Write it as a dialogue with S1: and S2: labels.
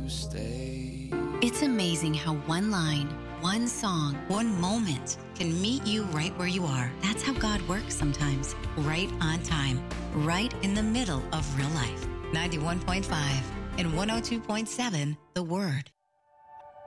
S1: stay.
S2: It's amazing how one line, one song, one moment can meet you right where you are. That's how God works sometimes. Right on time. Right in the middle of real life. 91.5 and 102.7 The Word.